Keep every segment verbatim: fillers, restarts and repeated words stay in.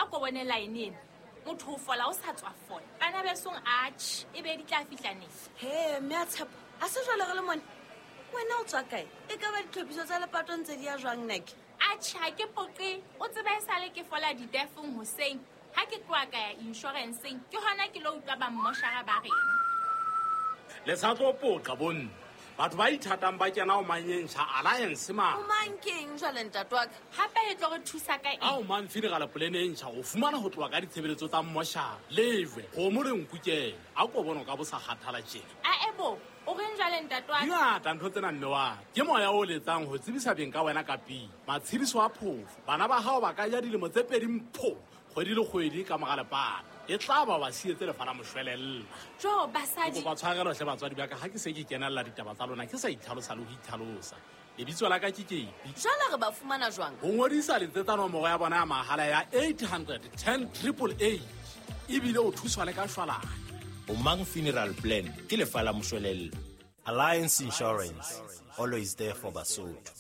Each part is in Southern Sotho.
ko bone line ena motho o fola o sa tswa fola bana besong arch e be di tla fihlaneng. He mme a tshepo a se jwale re le mone wena o tswa kae e ka ba ditlhophiso tsa lepato ntse di ya jwang neke arch ha ke poqe o tseba e sale ke fola ditefong hoseng ha ke tloa ka ya insuranceng ke hona ke lo utlwa ba mmoshara ba reng le sa tlo poqa bonna batho ba ithatang ba kena o manyentsha alliance ma o mankeng jwale ntatwaka hape e tlo re thusa ka eng ao man funeral plan e ntšha o fumana ho tloa ka ditshebeletso tsa mmoshara leve go mo re nkukela a ko bona ka bo sa kgathala tjena a ebo o reng jwale ntatwaka ngata ntho tsena mme wa ke moya o letsang ho tsebisa beng ka wena ka pi matshediso a phofu bana ba hao ba ka ja dilemo tse pedi mpho kgwedi le kgwedi ka mogale pana e tla ba wa sietse le fana moshwelella jo basadi go ba tshwarelo hle batswadi ba ka ha ke se ke kenella ditaba tsa lona ke sa itlhalosa le ho itlhalosa e bitso la ka ke kepi jwale re ba fumana jwang ho ngodisa letsetsa nomoro ya bona ya mahala ya eight hundred ten triple eight ebile o thuswa le ka shwalana Omang Funeral Plan ke lefa la moshwelella. Alliance Insurance, always there for Basotho.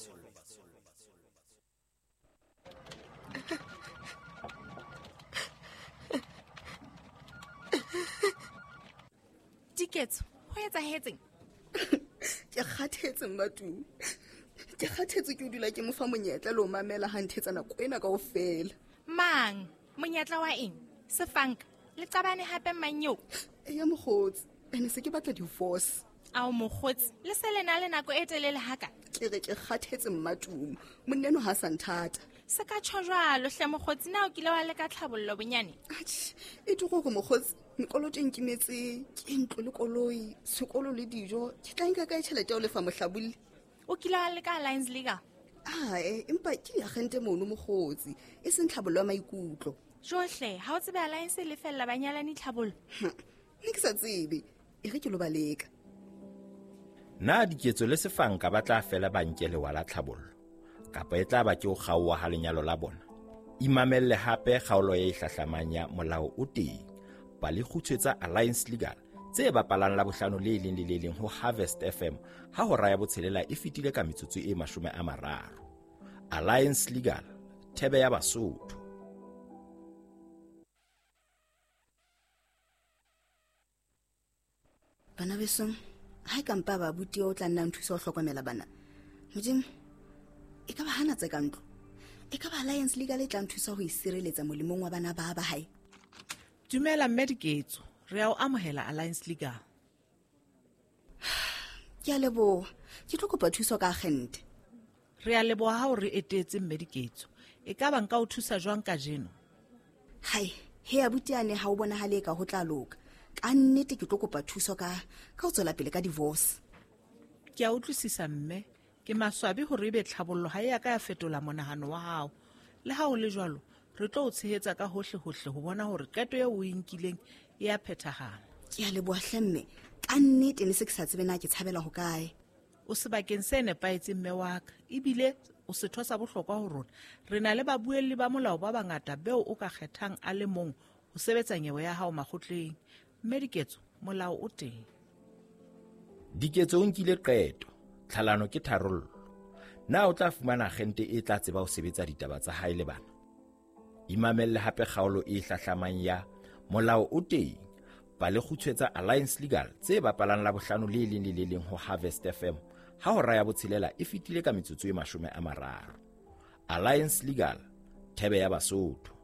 Diketso ho etsahetseng ke kgathetse mmatu ke kgathetse ke o dula ke mo fa monyetla le o mamela ha nthetsana ko ena kaofela mang monyetla wa eng sefanka le qabane hape manyeo ya mogotsi ene se ke batla divorce ao mogotsi le se lena le nako e telele haka ke re ke kgathetse mmatu monneno ha santhata se ka tshojwalo hle mogotsi na o kile wa le ka tlhabollo bonyane atjhe e di go go mogotsi mekoloteng ke metse ke ntlo le koloi sekolo le dijo ke tla nka ka tšhelete o le fa mohlabulle o kile wa le ka Alliance Legal ai empa ke ya gente mono mogotsi e seng tlhabollo ya maikutlo johle ha o tsebe Alliance le fella banyalani tlhabollo ne ke sa tsebe e re ke lo baleka Na diketso le sefanka ba tla fela bankele wala tlhabollo kapa e tla ba ke o kgaowa ha lenyalo la bona imamelle hape kgaolo ya ihlahlamanya molao o teng ba le khutsetsa Alliance Legal tse bapalang la bohlano le leng le le leng ho Harvest F M ha ho raya botshelela e fitile ka metsotso e mashome a mararo Alliance Legal thebe ya Basotho bana besong ha ka mpa ba buti o tla nna nthusa ho hlokomela bana modimo e ka ba hana tse ka ntlo e ka ba Alliance Legal e tla nthusa ho isireletsa molemong wa bana ba ba hae dumela Mediketso re a o amohela Alliance Legal ke a leboha ke tlo kopa thuso ka agente re a leboha ha o re etetse Mediketso e ka ba nka o thusa jwang ka jeno hai he abutiane ha o bona hale ka ho tla loka ka nnete ke tlo kopa thuso ka ka o tswela pele ka divorce ke a utlwisisa mme ke maswabi hore be tlhabollo ha ya ka ya fetola monahano wa hao le ha o le jwalo re tlo o tshehetsa ka hohle hohle ho bona hore qeto eo o inkileng e a phethahalla ke a leboha hlemme ka nnete ne se ke sa tsebe na ke tshabela ho kae o sebakeng se nepaetseng mme wa ka ebile o se thosa bohlokwa ho rona re na le babuelli ba molao ba bangata beo o ka kgethang a le mong ho sebetsa nyewe ya hao makgotleng Mediketso molao o teng Diketso o nkile qeto tlhalano ke tharollo na o tla fumana agente e tla tseba ho sebetsa ditaba tsa hae le bana imamelle hape kgaolo e hlahlamang ya molao o teng ba le khutshwetsa Alliance Legal tse bapalang la bohlano le leng le le leng ho Harvest F M ha ho raya botshelela e fitile ka metsotso e mashome a mararo Alliance Legal thebe ya Basotho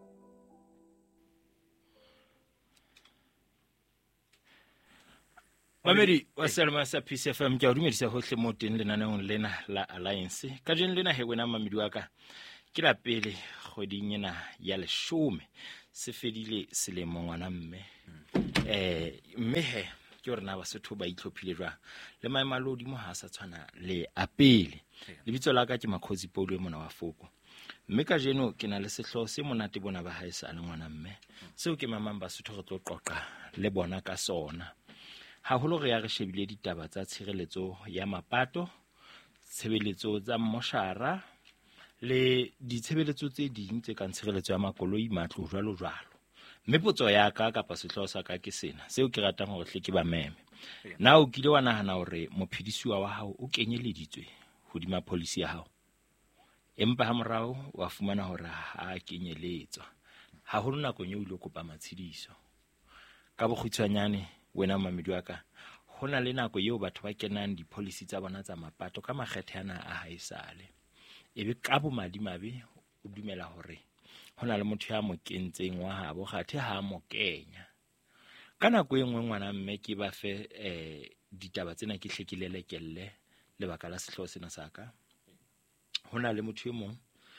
Mamedi wa Selma sa P C F M ke a dumedisa hohle mo teng lenaneong lena la Alliance ka jeno lena he wena mamedi wa ka ke la pele kgoding ena ya leshome se fedile selemo ngwana mme eh mme he ke hore na Basotho ba itlhophile jwa le maemalo mo ha sa tshwana le a pele lebitso la ka ke Makhozi Paulo e mona wa Foko mme ka jeno ke na le sehloho se monate bona ba hae sa le ngwana mme seo ke mamang Basotho re tlo qoqa le bona ka sona ha holo re ya re shebile ditaba tsa tshireletso ya mapato tshebeletso tsa mmoshara le ditshebeletso tse ding tse kang tshireletso ya makoloi matlo jwalo jwalo mme potso ya ka kapa sehloho sa ka ke sena seo ke ratang hore hle ke ba meme na o kile wa nahana hore mophedisuwa wa hao o kenyeleditswe hodima policy ya hao empa ha morao wa fumana hore ha kenyeletswa ha ho nakong eo o ile kopa matshediso ka bokgutshwanyane wena mamedi wa ka hona le nako eo batho ba kenang di-policy tsa bona tsa mapato ka makgethe ana a haesale ebe ka bomadimabe o dumela hore hona le motho ya mo kentseng wa habo kgathe ha mo kenya ka nako e nngwe ngwana mme ke ba fe eh ditaba tsena ke hlekilelekelle lebaka la sehloho sena saka hona le motho e mong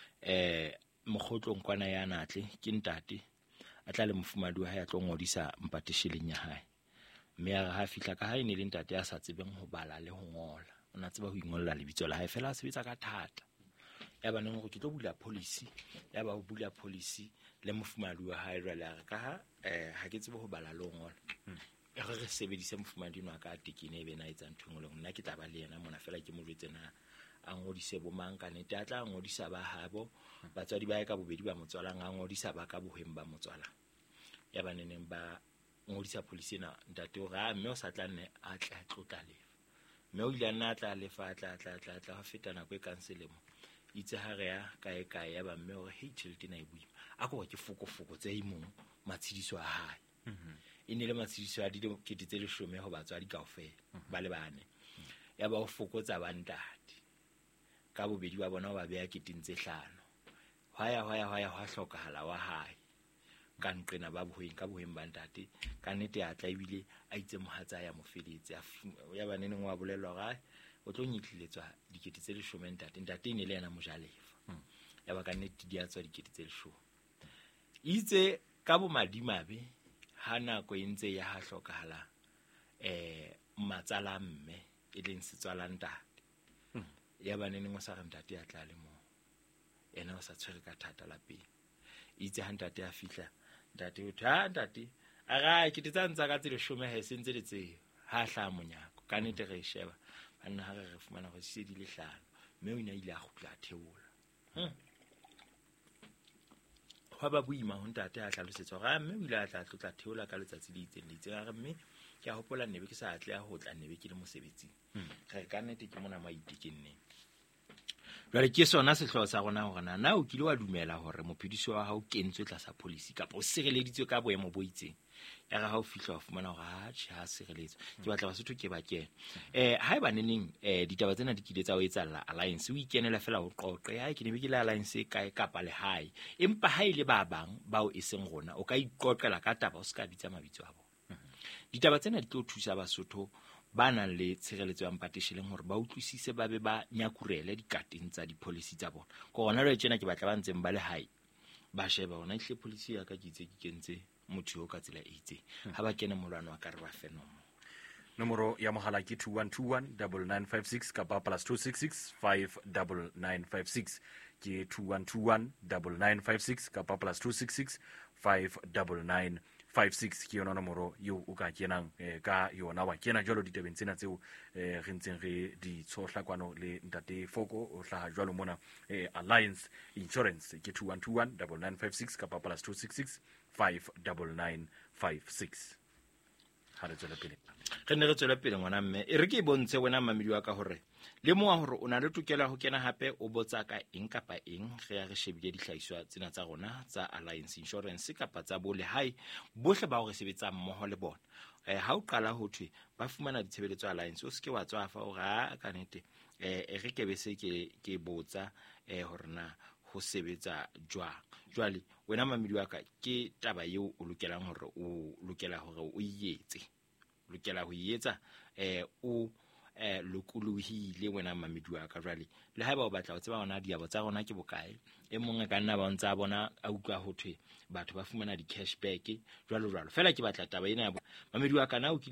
eh mogotlong kwana ya natle ke ntate a tla le mofumadi wa hae a tlo ngodisa mpatisheleng ya hae mme a ha fihla ka ha ine le ntate a sa tsebeng ho bala le ho ngola o na tseba ho ingolla lebitso la hae fela a sebetsa ka thata ya ba neng go ke tlo bula policy ya ba ho bula policy le mofumadi wa hae jwale a re ka ha eh ha ke tsebe ho bala le ho ngola e re re sebedise mofumadi no ka tekene e be na etsa ntho ngwe le nna ke tla ba le yena mona fela ke mo jwetse na a ngodise bo mang ka nete a tla ngodisa ba habo batswadi ba ka bobedi ba motswalang a ngodisa ba ka boheng ba motswala ya ba neneng ba ngodisa policy na ntate o ra mme o sa tla nne a tla tlotla lefa mme o ile nna tla lefa tla tla tla tla ho feta nako e kanselemo itse ha re ya kae kae ya ba mme o he tšhelete na e buima a go ke foko foko tse imong matshidiso a hae e ne le matshidiso a di ke ditse le shome ho batswadi kaofela ba le bane ya ba o fokotsa ba ntate ka bobedi ba bona ba beya ketintse hlano hwaya hwaya hwaya hwa hlokahala wa hae ka nqena ba boheng ka boheng ba ntate ka nete a tla ibile a itse mohatsa ya mofeletse ya banene ngwa bolelwa ga o tlo nyitliletswa dikete tse leshome ntate ntate ine le yena mojalefa ya ba ka nete di a tswa dikete tse leshome itse ka bo madimabe ha nako e ntse ya ha hlokahala eh matsala mme e leng setswala ntate ya banene ngo sa re ntate a tla le mo ena o sa tshwere ka thata la pele itse ha ntate a fihla ntate o tha ntate a ga ke tsa ntsa ka tsele shome ha se ntse le tse ha hla monyako ka nete re sheba banna ha re fumana go se di le hlano mme o ina ile a khutla theola hwa ba buima ho ntate a hlalosetsa ga mme o ile a tla tlotla theola ka letsatsi le itseng le itseng ga mme ke a hopola nebe ke sa atle a hotla nebe ke le mosebetsing re ka nete ke mona maitekenne jwale ke sona sehloho sa rona hore na na o kile wa dumela hore mophediso wa hao kentswe tlasa policy kapa o sireleditswe ka boemo bo itseng ya ga ha o fihla wa fumana hore ha tjhe ha sireletswe ke batla basotho ke ba kena eh ha eba neneng eh ditaba tsena di kile tsa o etsalla alliance o ikenela fela o qoqe ha ke ne be ke le alliance e kae kapa le hae empa ha ile ba bang ba o eseng rona o ka iqoqela ka taba o se ka bitsa mabitso a bona ditaba tsena di tlo thusa basotho ba nang le tshireletso ya mpatisheleng hore ba utlwisise ba be ba nyakurele dikateng tsa di-policy tsa bona go gona le tsena ke batla ba ntseng ba le hae ba sheba ona ile policy ya ka ke itse ke kentse motho yo ka tsela e itse ha ba kena molwana wa ka re ba fe nomoro nomoro ya mohala ke two one two one nine nine five six kapa plus two six six five nine nine five six ke two one two one nine nine five six kapa plus two six six five nine nine five six ke yona nomoro yo o ka kenang eh, ka yona wa kena jalo ditebeng tsena tseo eh, re ntseng re di tshohlakwano le ntate Foko o hlaha jalo mona eh, Alliance Insurance ke two one two one nine nine five six kapa plus two six six five nine nine five six ha re tswela pele re ne re tswela pele ngwana mme e re ke bontshe wena mamedi wa ka hore le mo hore o na le tokelo ho kena hape o botsa ka eng kapa eng re ya re shebile dihlahiswa tsena tsa rona tsa Alliance Insurance kapa tsa bole hai bohle ba hore sebetsa mmoho le bona eh ha o qala ho thwe ba fumana ditshebeletso Alliance o ske wa tswa fa o ga ka nete eh e re ke be se ke ke botsa eh hore na ho sebetsa jwa jwale wena mamedi wa ka ke taba eo o lokelang hore o lokela hore o iyetse lokela ho iyetsa eh o eh lokuluhile wena mamedi wa ka jwale le haeba o batla o tseba ona diabo tsa rona ke bokae e mongwe ka nna ba ntse a bona a utlwa ho thwe batho ba fumana di cashback jwalo jwalo fela ke batla taba ena ya mamedi wa ka na o